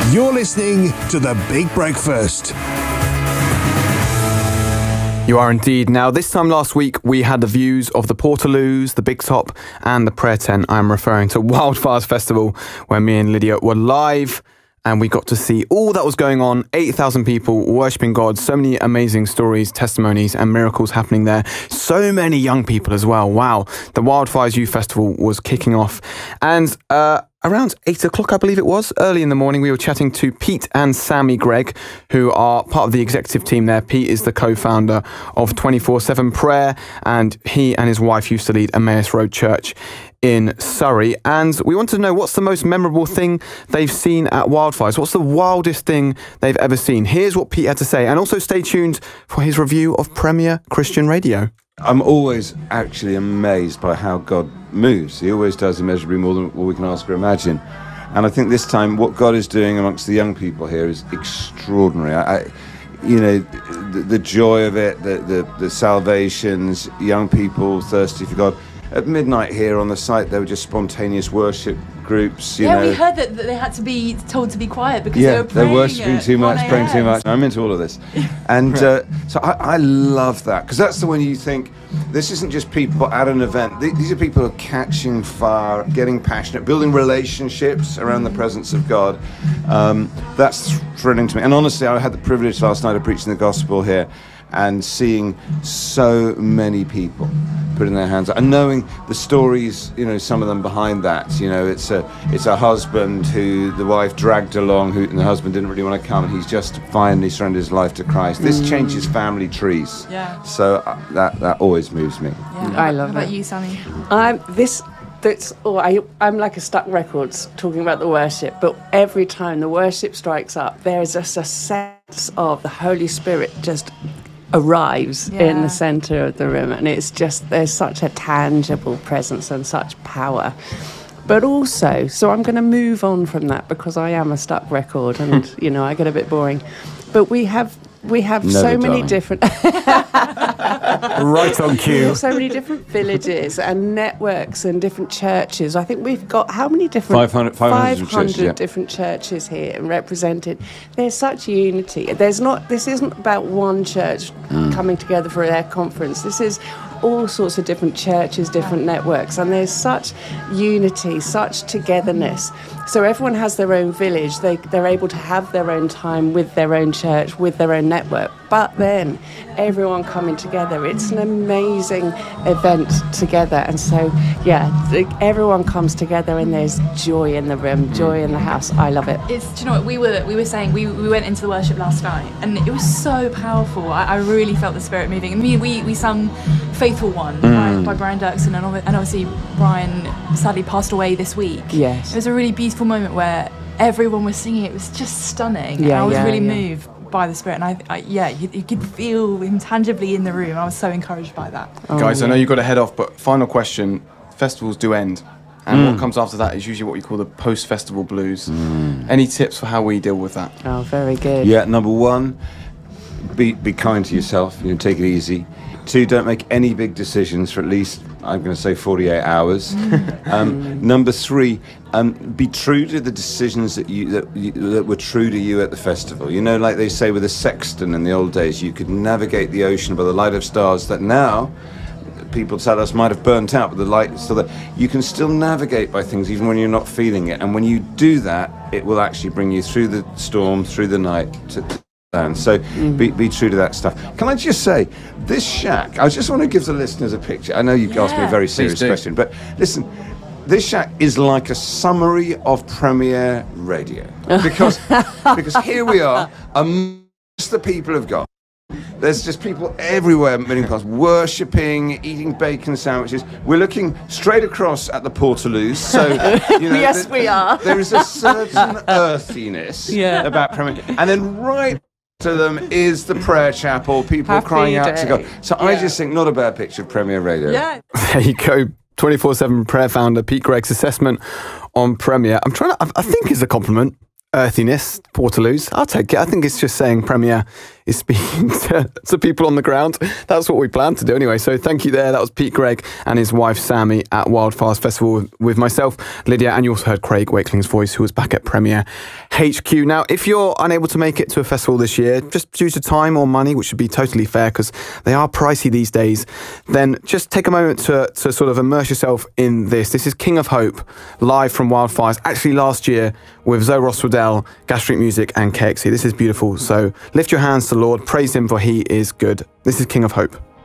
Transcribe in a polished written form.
You're listening to The Big Breakfast. You are indeed. Now, this time last week, we had the views of the Portaloos, the Big Top and the Prayer Tent. I'm referring to Wildfires Festival, where me and Lydia were live and we got to see all that was going on. 8,000 people worshipping God. So many amazing stories, testimonies and miracles happening there. So many young people as well. Wow. The Wildfires Youth Festival was kicking off. And around 8 o'clock, I believe it was, early in the morning, we were chatting to Pete and Sammy Gregg, who are part of the executive team there. Pete is the co-founder of 24/7 Prayer, and he and his wife used to lead Emmaus Road Church in Surrey. And we wanted to know, what's the most memorable thing they've seen at Wildfires? What's the wildest thing they've ever seen? Here's what Pete had to say. And also stay tuned for his review of Premier Christian Radio. I'm always actually amazed by how God moves. He always does immeasurably more than what we can ask or imagine. And I think this time what God is doing amongst the young people here is extraordinary. The joy of it, the salvations, young people thirsty for God. At midnight here on the site, there were just spontaneous worship groups. You know. We heard that they had to be told to be quiet because they were praying. They're worshipping too much, praying too much. I'm into all of this. And so I love that, because that's the one you think, this isn't just people at an event. These are people who are catching fire, getting passionate, building relationships around the presence of God. That's thrilling to me. And honestly, I had the privilege last night of preaching the gospel here and seeing so many people putting their hands up and knowing the stories, some of them behind that. It's a husband who the wife dragged along, and the husband didn't really want to come, and he's just finally surrendered his life to Christ. This changes family trees. Yeah. So that always moves me. Yeah. I love How about you, Sammy? I'm like a stuck record talking about the worship, but every time the worship strikes up, there's just a sense of the Holy Spirit just arrives in the centre of the room, and it's just, there's such a tangible presence and such power. But also, so I'm going to move on from that because I am a stuck record and I get a bit boring, but we have so many different right on cue. We have so many different villages and networks and different churches. I think we've got how many different 500 different churches here and represented. There's such unity. This isn't about one church coming together for their conference. This is all sorts of different churches, different networks, and there's such unity, such togetherness. So everyone has their own village. They're able to have their own time with their own church, with their own network. But then everyone coming together, it's an amazing event together. And so, everyone comes together and there's joy in the room, joy in the house. I love it. Do you know what we were saying? We went into the worship last night and it was so powerful. I really felt the Spirit moving. And we sung Faithful One by Brian Dirksen, and obviously Brian sadly passed away this week. Yes. It was a really beautiful moment where everyone was singing. It was just stunning. And I was really moved by the Spirit, and you could feel him tangibly in the room. I was so encouraged by that. Guys, I know you've got to head off, but final question. Festivals do end, and what comes after that is usually what we call the post-festival blues. Any tips for how we deal with that? Oh, very good. Yeah, number one, be kind to yourself, take it easy. 2, don't make any big decisions for at least, I'm going to say, 48 hours. Number 3, be true to the decisions that were true to you at the festival. Like they say with a sextant in the old days, you could navigate the ocean by the light of stars that now people tell us might have burnt out, but the light, so that you can still navigate by things even when you're not feeling it. And when you do that, it will actually bring you through the storm, through the night, so be true to that stuff. Can I just say, this shack, I just want to give the listeners a picture. I know you've asked me a very serious question, but listen, this shack is like a summary of Premier Radio. Because here we are amongst the people of God. There's just people everywhere, meeting past, worshipping, eating bacon sandwiches. We're looking straight across at the Portaloos, so yes, we are. There is a certain earthiness about Premier, and then right to them is the prayer chapel, people crying out to God. So I just think not a bad picture of Premier Radio. Yeah. There you go. 24/7 Prayer founder Pete Gregg's assessment on Premier. I think it's a compliment. Earthiness, Portaloos. I'll take it. I think it's just saying Premier is speaking to people on the ground. That's what we planned to do anyway. So thank you there. That was Pete Gregg and his wife Sammy at Wildfires Festival with myself, Lydia, and you also heard Craig Wakeling's voice, who was back at Premiere HQ. Now, if you're unable to make it to a festival this year, just due to time or money, which should be totally fair because they are pricey these days, then just take a moment to sort of immerse yourself in this. This is King of Hope, live from Wildfires, actually last year with Zoe Ross-Waddell, Gas Street Music and KXC. This is beautiful. So lift your hands to the Lord, praise him for he is good. This is King of Hope.